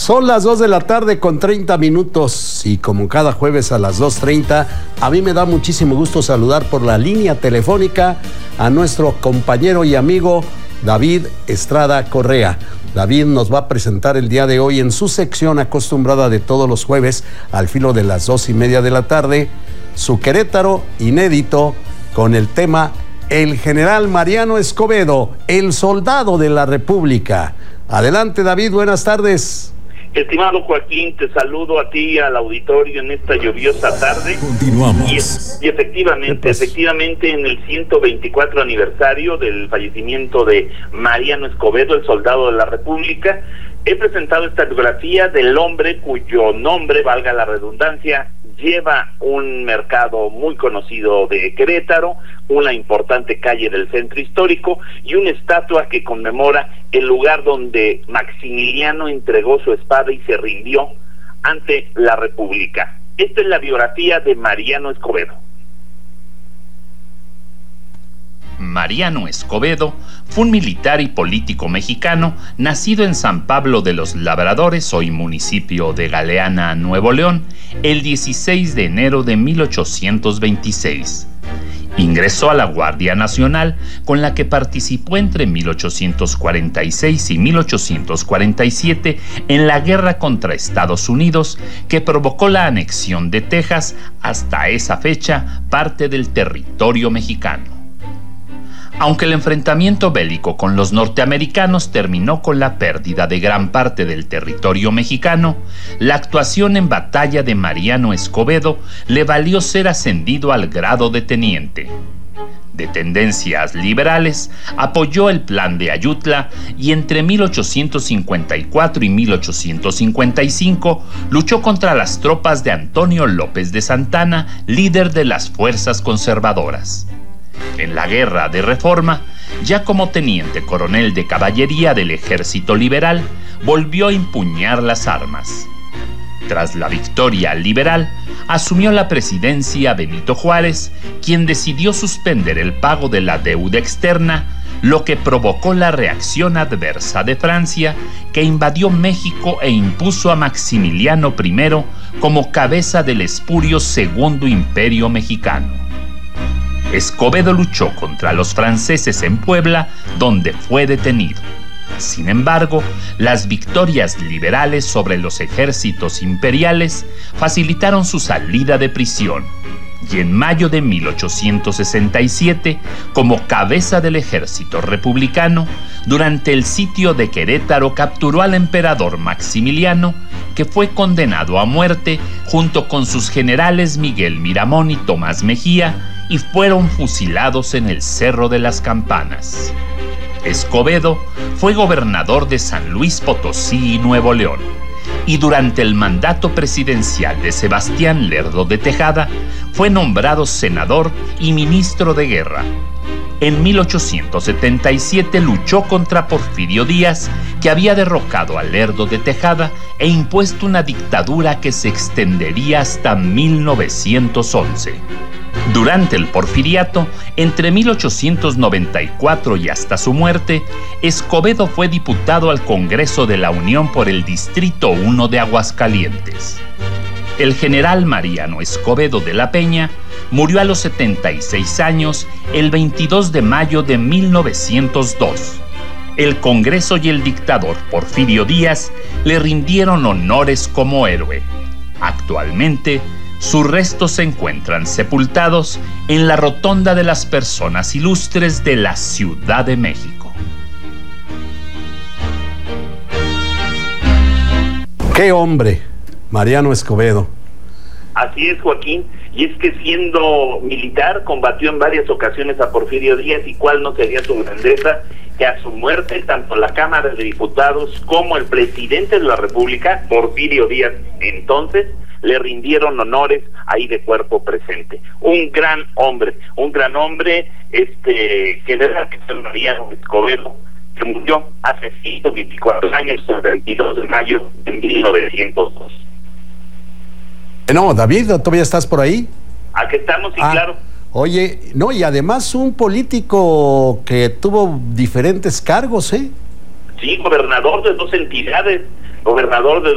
Son las 2 de la tarde con 30 minutos y como cada jueves a las 2:30, a mí me da muchísimo gusto saludar por la línea telefónica a nuestro compañero y amigo David Estrada Correa. David nos va a presentar el día de hoy en su sección acostumbrada de todos los jueves al filo de las 2:30 de la tarde, su Querétaro inédito con el tema El General Mariano Escobedo, el soldado de la República. Adelante, David, buenas tardes. Estimado Joaquín, te saludo a ti y al auditorio en esta lluviosa tarde. Continuamos. Y efectivamente en el 124 aniversario del fallecimiento de Mariano Escobedo, el soldado de la República, he presentado esta biografía del hombre cuyo nombre, valga la redundancia, lleva un mercado muy conocido de Querétaro, una importante calle del centro histórico y una estatua que conmemora el lugar donde Maximiliano entregó su espada y se rindió ante la República. Esta es la biografía de Mariano Escobedo. Mariano Escobedo fue un militar y político mexicano nacido en San Pablo de los Labradores, hoy municipio de Galeana, Nuevo León, el 16 de enero de 1826. Ingresó a la Guardia Nacional, con la que participó entre 1846 y 1847 en la guerra contra Estados Unidos, que provocó la anexión de Texas, hasta esa fecha parte del territorio mexicano. Aunque el enfrentamiento bélico con los norteamericanos terminó con la pérdida de gran parte del territorio mexicano, la actuación en batalla de Mariano Escobedo le valió ser ascendido al grado de teniente. De tendencias liberales, apoyó el Plan de Ayutla y entre 1854 y 1855 luchó contra las tropas de Antonio López de Santana, líder de las fuerzas conservadoras. En la Guerra de Reforma, ya como teniente coronel de caballería del Ejército Liberal, volvió a empuñar las armas. Tras la victoria liberal, asumió la presidencia Benito Juárez, quien decidió suspender el pago de la deuda externa, lo que provocó la reacción adversa de Francia, que invadió México e impuso a Maximiliano I como cabeza del espurio Segundo Imperio Mexicano. Escobedo luchó contra los franceses en Puebla, donde fue detenido. Sin embargo, las victorias liberales sobre los ejércitos imperiales facilitaron su salida de prisión, y en mayo de 1867, como cabeza del ejército republicano, durante el sitio de Querétaro capturó al emperador Maximiliano, que fue condenado a muerte junto con sus generales Miguel Miramón y Tomás Mejía, y fueron fusilados en el Cerro de las Campanas. Escobedo fue gobernador de San Luis Potosí y Nuevo León, y durante el mandato presidencial de Sebastián Lerdo de Tejada fue nombrado senador y ministro de guerra. En 1877 luchó contra Porfirio Díaz, que había derrocado a Lerdo de Tejada e impuesto una dictadura que se extendería hasta 1911. Durante el porfiriato, entre 1894 y hasta su muerte, Escobedo fue diputado al Congreso de la Unión por el Distrito 1 de Aguascalientes. El general Mariano Escobedo de la Peña murió a los 76 años el 22 de mayo de 1902. El Congreso y el dictador Porfirio Díaz le rindieron honores como héroe. Actualmente, sus restos se encuentran sepultados en la Rotonda de las Personas Ilustres de la Ciudad de México. ¡Qué hombre! Mariano Escobedo. Así es, Joaquín, y es que siendo militar combatió en varias ocasiones a Porfirio Díaz, y cuál no sería su grandeza que a su muerte tanto la Cámara de Diputados como el presidente de la República, Porfirio Díaz, entonces, le rindieron honores ahí de cuerpo presente. Un gran hombre, general que fue Mariano Escobedo, que murió hace 124 años, el 22 de mayo de 1902. No, David, ¿todavía estás por ahí? Aquí estamos, sí, claro. Oye, no, y además un político que tuvo diferentes cargos, ¿eh? Sí, gobernador de dos entidades,